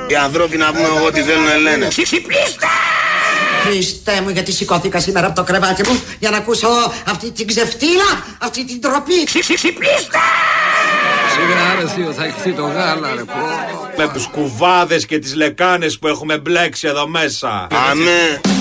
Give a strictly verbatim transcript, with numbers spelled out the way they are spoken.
Οι ανθρώποι να πούμε ό,τι θέλουν να λένε. Ξυπνήστε! Χριστέ μου, γιατί σηκώθηκα σήμερα από το κρεβάτι μου για να ακούσω αυτή την ξεφτύλα, αυτή την τροπή. Ξυπνήστε! Σιγά ρε θείο, θα εκθεί το γάλα ρε πω. Με τους κουβάδες και τις λεκάνες που έχουμε μπλέξει εδώ μέσα. Αμέ.